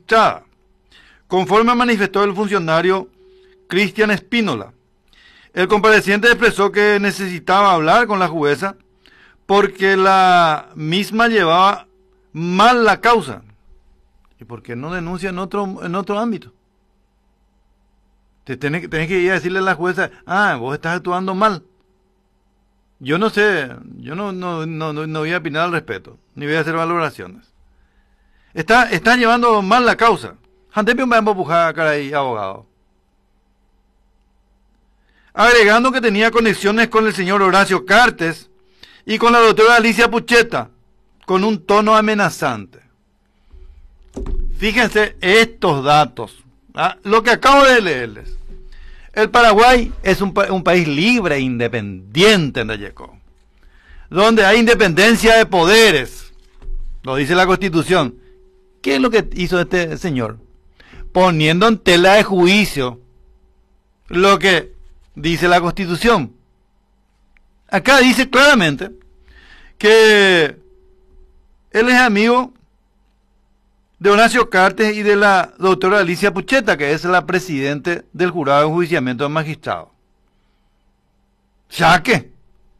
magistrada, conforme manifestó el funcionario Cristian Espínola. El compareciente expresó que necesitaba hablar con la jueza porque la misma llevaba mal la causa. ¿Y por qué no denuncia en otro ámbito? Tenés que ir a decirle a la jueza, vos estás actuando mal. Yo no sé, yo no voy a opinar al respecto, ni voy a hacer valoraciones. Está llevando mal la causa. Jantepio me va a empujar cara ahí, abogado. Agregando que tenía conexiones con el señor Horacio Cartes y con la doctora Alicia Pucheta, con un tono amenazante. Fíjense estos datos, lo que acabo de leerles. El Paraguay es un país libre e independiente, Ndayeco, donde hay independencia de poderes, lo dice la Constitución. ¿Qué es lo que hizo este señor? Poniendo en tela de juicio lo que dice la Constitución. Acá dice claramente que él es amigo de Horacio Cartes y de la doctora Alicia Pucheta, que es la presidente del jurado de enjuiciamiento de magistrados. ¿Saque?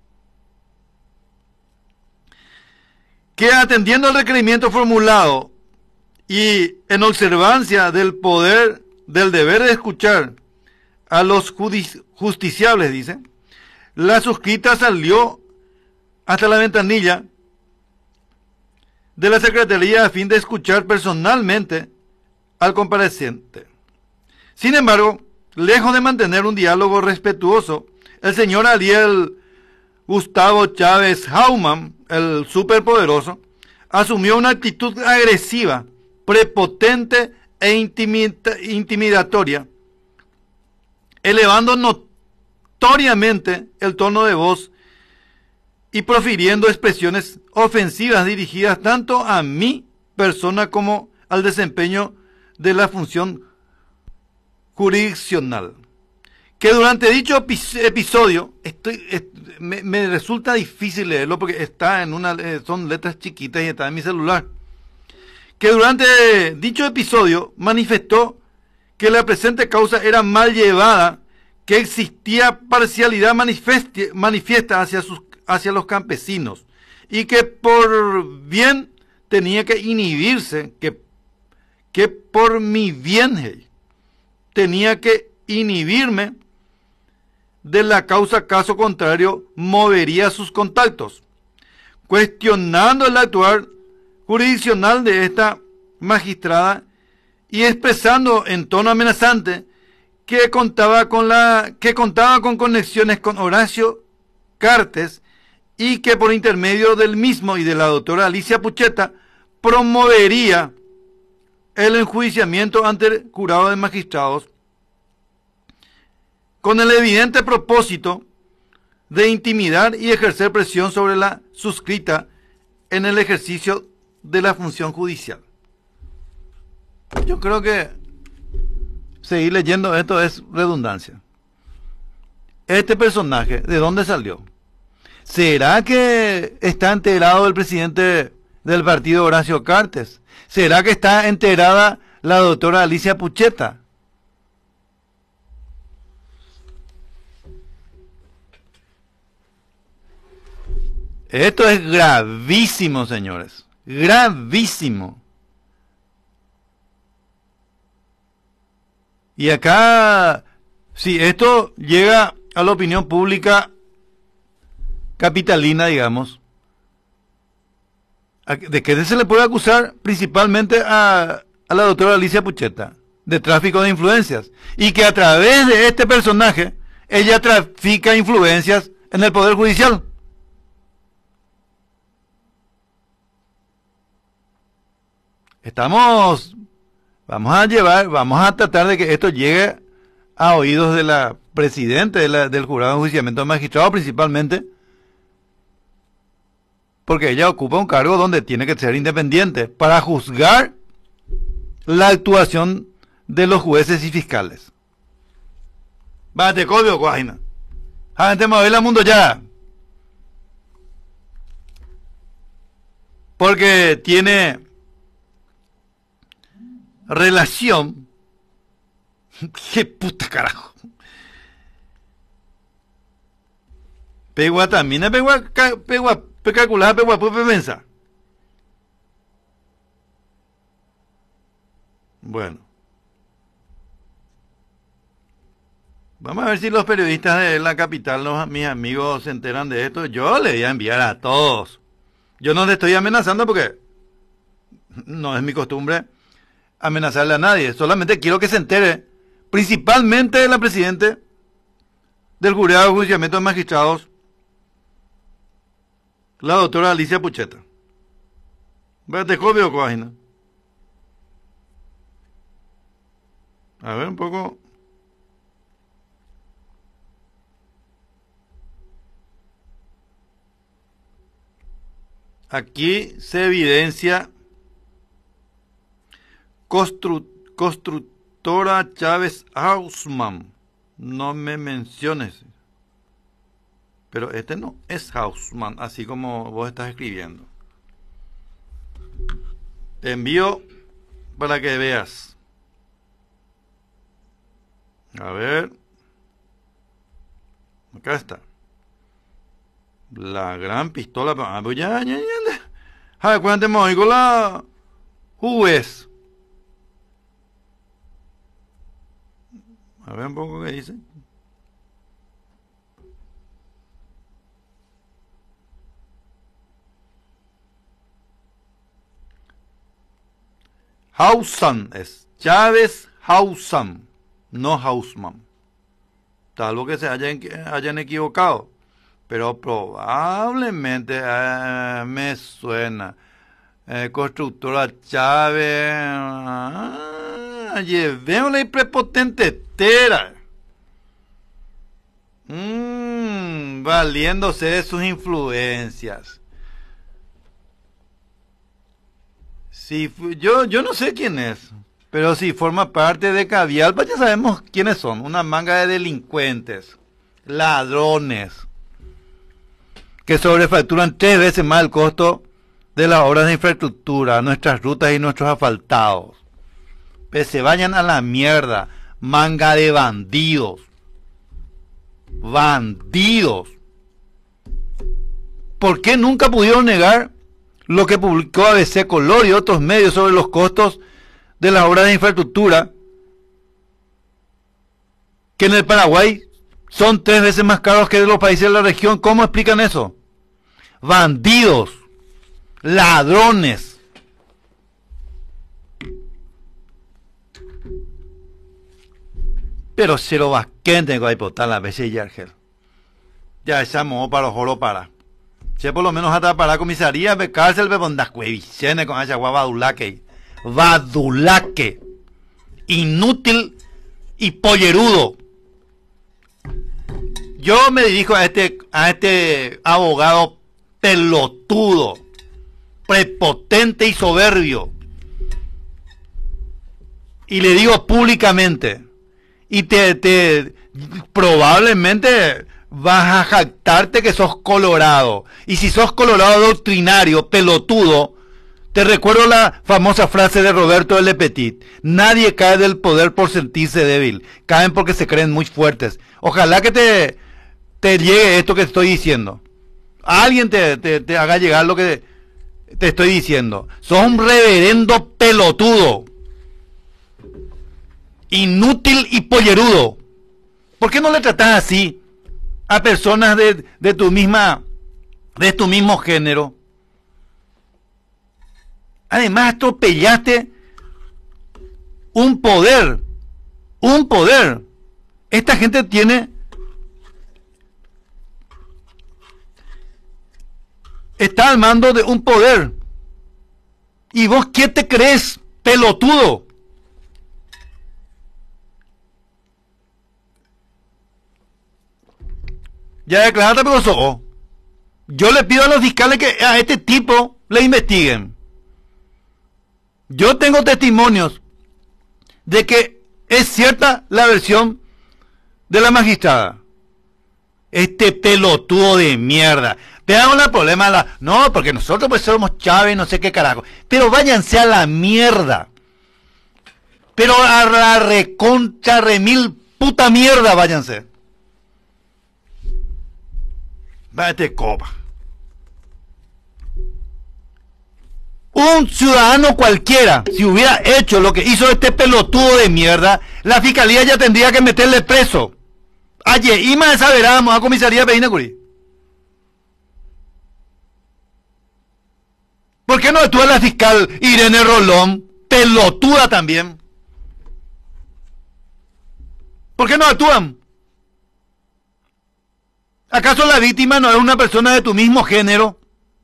Que atendiendo al requerimiento formulado y en observancia del deber de escuchar a los justiciables, dice, la suscrita salió hasta la ventanilla de la Secretaría a fin de escuchar personalmente al compareciente. Sin embargo, lejos de mantener un diálogo respetuoso, el señor Ariel Gustavo Chávez Hauman, el superpoderoso, asumió una actitud agresiva, prepotente e intimidatoria, elevando notoriamente el tono de voz y profiriendo expresiones ofensivas dirigidas tanto a mi persona como al desempeño de la función jurisdiccional. Que durante dicho episodio, me resulta difícil leerlo porque está son letras chiquitas y está en mi celular. Que durante dicho episodio manifestó que la presente causa era mal llevada, que existía parcialidad manifiesta hacia los campesinos y que por bien tenía que inhibirse, que por mi bien tenía que inhibirme de la causa, caso contrario movería sus contactos, cuestionando el actuar jurisdiccional de esta magistrada y expresando en tono amenazante que contaba con conexiones con Horacio Cartes y que por intermedio del mismo y de la doctora Alicia Pucheta promovería el enjuiciamiento ante el jurado de magistrados con el evidente propósito de intimidar y ejercer presión sobre la suscrita en el ejercicio de la función judicial. Yo creo que seguir leyendo esto es redundancia. Este personaje, ¿de dónde salió? ¿Será que está enterado el presidente del partido, Horacio Cartes? ¿Será que está enterada la doctora Alicia Pucheta? Esto es gravísimo, señores. Gravísimo. Y acá, si esto llega a la opinión pública capitalina, digamos, ¿de qué se le puede acusar principalmente a la doctora Alicia Pucheta? De tráfico de influencias. Y que a través de este personaje, ella trafica influencias en el Poder Judicial. Vamos a tratar de que esto llegue a oídos de la presidenta del jurado de enjuiciamiento de magistrados, principalmente porque ella ocupa un cargo donde tiene que ser independiente para juzgar la actuación de los jueces y fiscales. Bate cobio, guajina. Gente, el mundo ya. Porque tiene relación. ¡Qué puta carajo! Pegua también, pegua calcular, pegua pensar. Bueno. Vamos a ver si los periodistas de la capital, mis amigos, se enteran de esto. Yo le voy a enviar a todos. Yo no le estoy amenazando porque no es mi costumbre amenazarle a nadie. Solamente quiero que se entere, principalmente la presidente del Jurado de Juiciamiento de Magistrados, la doctora Alicia Pucheta. Vete, copio, página. A ver un poco. Aquí se evidencia constructora Chávez Hausmann. No me menciones. Pero este no es Hausmann, así como vos estás escribiendo. Te envío para que veas. A ver. Acá está. La gran pistola. Ah, pues ya. A ver, cuéntame hoy con la juez. A ver un poco qué dice. Hausmann es Chávez Hausmann, no Hausmann. Tal vez que se hayan equivocado. Pero probablemente me suena. Constructora Chávez. Llevémosle prepotente tera. Valiéndose de sus influencias. Si, yo no sé quién es. Pero si forma parte de Cavial, pues ya sabemos quiénes son. Una manga de delincuentes. Ladrones. Que sobrefacturan 3 veces más el costo de las obras de infraestructura, nuestras rutas y nuestros asfaltados. Pues se vayan a la mierda, manga de bandidos. Bandidos. ¿Por qué nunca pudieron negar lo que publicó ABC Color y otros medios sobre los costos de las obras de infraestructura? Que en el Paraguay son 3 veces más caros que de los países de la región. ¿Cómo explican eso? Bandidos, ladrones. Pero cero basquente con hipotar la veces y Argel. Ya llamó para joro para. Si por lo menos hasta para la comisaría de cárcel de Bondascuevicene con esa guava badulaque. Badulaque. Inútil y pollerudo. Yo me dirijo a este abogado pelotudo, prepotente y soberbio. Y le digo públicamente, y probablemente vas a jactarte que sos colorado. Y si sos colorado doctrinario, pelotudo, te recuerdo la famosa frase de Roberto L. Petit. Nadie cae del poder por sentirse débil. Caen porque se creen muy fuertes. Ojalá que te llegue esto que estoy diciendo. Alguien te haga llegar lo que te estoy diciendo. Sos un reverendo pelotudo. Inútil y pollerudo. ¿Por qué no le tratás así a personas de tu mismo género? Además atropellaste un poder. Esta gente está al mando de un poder. ¿Y vos qué te crees, pelotudo? Ya declaraste, pero sos. Yo le pido a los fiscales que a este tipo le investiguen. Yo tengo testimonios de que es cierta la versión de la magistrada. Este pelotudo de mierda. Pero el problema no, porque nosotros pues somos Chávez, no sé qué carajo. Pero váyanse a la mierda. Pero a la recontra remil puta mierda, váyanse. Váyate copa. Un ciudadano cualquiera, si hubiera hecho lo que hizo este pelotudo de mierda, la fiscalía ya tendría que meterle preso. Ayer, y más saberamos a comisaría Peinacuri. ¿Por qué no actúa la fiscal Irene Rolón, pelotuda también? ¿Por qué no actúan? ¿Acaso la víctima no es una persona de tu mismo género?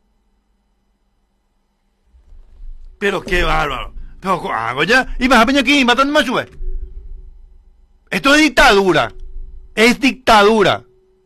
Pero qué bárbaro. Pero hago ya. Y vas a peña aquí, matan más. Esto es dictadura. Es dictadura.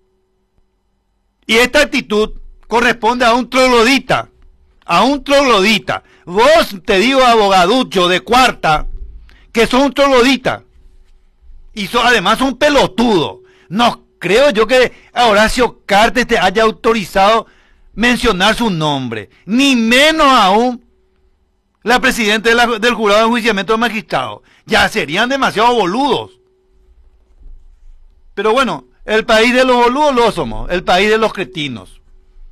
Y esta actitud corresponde a un troglodita. A un troglodita. Vos, te digo, abogaducho de cuarta, que sos un troglodita. Y además son pelotudos. No creo yo que Horacio Cartes te haya autorizado mencionar su nombre. Ni menos aún la presidenta del jurado de enjuiciamiento de magistrados. Ya serían demasiado boludos. Pero bueno, el país de los boludos lo somos. El país de los cretinos.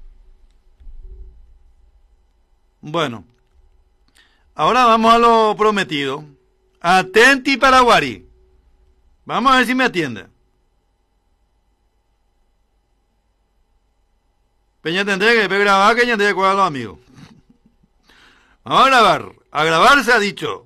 Bueno. Ahora vamos a lo prometido. Atenti Paraguarí. Vamos a ver si me atiende. Peña tendré que grabar, que ya tendré que cuidar a los amigos. Vamos a grabar. A grabar se ha dicho.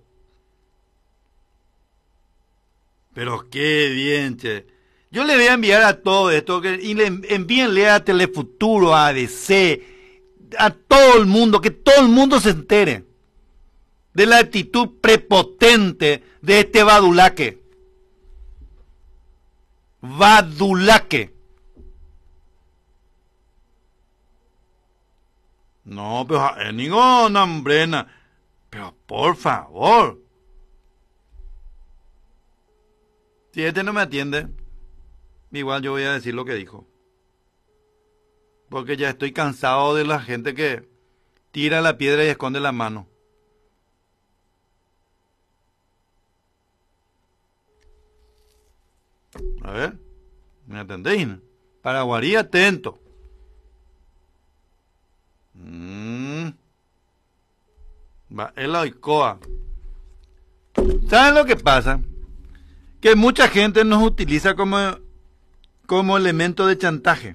Pero qué bien, che. Yo le voy a enviar a todo esto, y le envíenle a Telefuturo, a ADC, a todo el mundo, que todo el mundo se entere de la actitud prepotente de este Badulaque. Badulaque. No, pero ninguna hombrena. Pero por favor. Si este no me atiende, igual yo voy a decir lo que dijo. Porque ya estoy cansado de la gente que tira la piedra y esconde la mano. A ver, ¿me atendéis? Paraguarí, atento. Va, el Oicoa. ¿Saben lo que pasa? Que mucha gente nos utiliza como elemento de chantaje.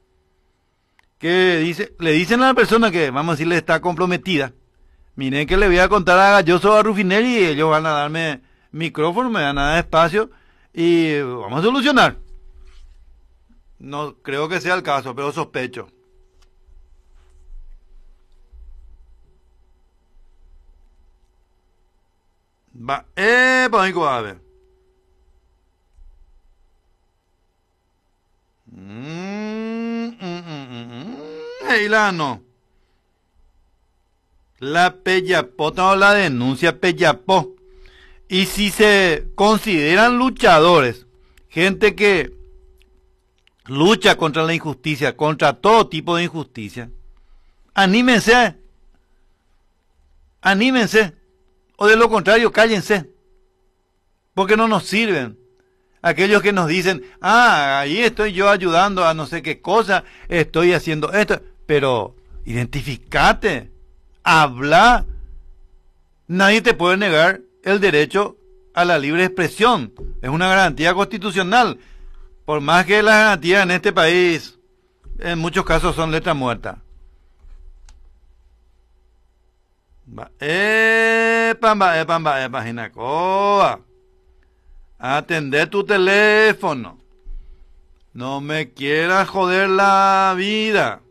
Que le dicen a la persona que, vamos a decirle, está comprometida. Miren que le voy a contar a Galloso, a Rufinelli, y ellos van a darme micrófono, me van a dar espacio, y vamos a solucionar. No creo que sea el caso, pero sospecho. Va, a ver. Hilano. La Pellapó, no, la denuncia Pellapó. Y si se consideran luchadores, gente que lucha contra la injusticia, contra todo tipo de injusticia, anímense. Anímense. O de lo contrario, cállense. Porque no nos sirven. Aquellos que nos dicen, ahí estoy yo ayudando a no sé qué cosa, estoy haciendo esto. Pero identificate, habla. Nadie te puede negar el derecho a la libre expresión. Es una garantía constitucional. Por más que las garantías en este país, en muchos casos, son letra muerta. Jinacoa. Atender tu teléfono. No me quieras joder la vida.